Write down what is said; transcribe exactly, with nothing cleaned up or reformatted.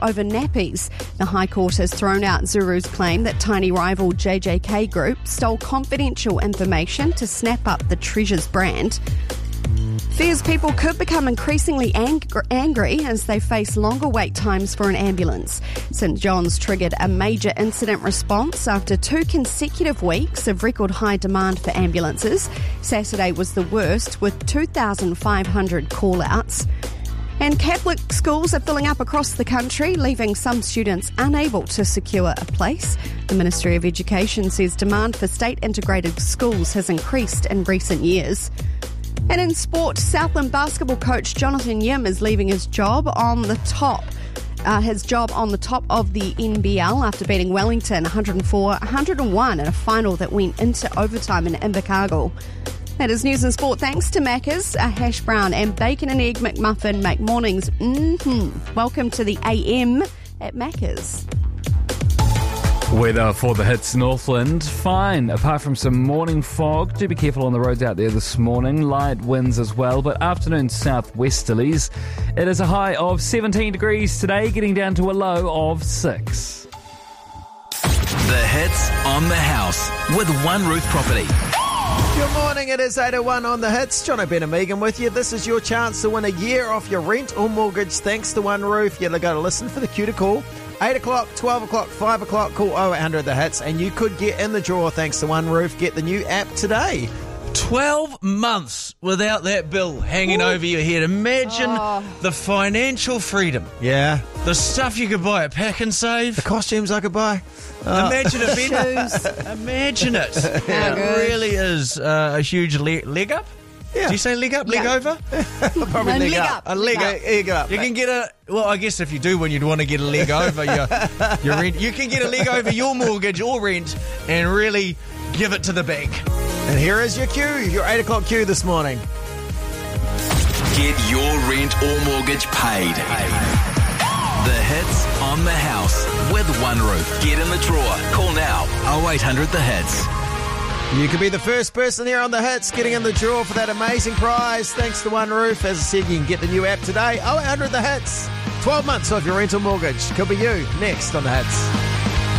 over nappies. The High Court has thrown out Zuru's claim that tiny rival J J K Group stole confidential information to snap up the Treasures brand. Fears people could become increasingly ang- angry as they face longer wait times for an ambulance. St John's triggered a major incident response after two consecutive weeks of record high demand for ambulances. Saturday was the worst, with two thousand five hundred call-outs. And Catholic schools are filling up across the country, leaving some students unable to secure a place. The Ministry of Education says demand for state integrated schools has increased in recent years. And in sport, Southland basketball coach Jonathan Yim is leaving his job on the top. Uh, his job on the top of the N B L after beating Wellington one hundred four one hundred one in a final that went into overtime in Invercargill. That is news and sport thanks to Macca's. A hash brown and bacon and egg McMuffin make mornings mm-hmm. Welcome to the A M at Macca's. Weather for the hits Northland, fine, apart from some morning fog. Do be careful on the roads out there this morning. Light winds as well, but afternoon southwesterlies. It is a high of seventeen degrees today, getting down to a low of six. The hits on the house with One Roof Property. Good morning, it is eight oh one on the hits. John O'Brien and Megan with you. This is your chance to win a year off your rent or mortgage thanks to One Roof. You've got to listen for the cue to call. eight o'clock, twelve o'clock, five o'clock, call oh eight hundred the hits and you could get in the draw thanks to One Roof. Get the new app today. twelve months without that bill hanging Ooh. over your head. Imagine oh. the financial freedom. Yeah. The stuff you could buy at Pack and Save. The costumes I could buy. Oh. Imagine it being, Imagine it. Yeah, it really is uh, a huge le- leg up. Yeah. Do you say leg up, leg yeah. over? Probably no, leg, leg up. up. A leg, leg leg up. You can get a, well, I guess if you do when you'd want to get a leg over your, your rent, you can get a leg over your mortgage or rent and really give it to the bank. And here is your cue, your eight o'clock cue this morning. Get your rent or mortgage paid. The hits on the house with One Roof. Get in the drawer. Call now. oh eight hundred the hits. You could be the first person here on the hits getting in the draw for that amazing prize thanks to One Roof. As I said, you can get the new app today. oh eight hundred the hits. twelve months off your rental mortgage. Could be you next on the hits.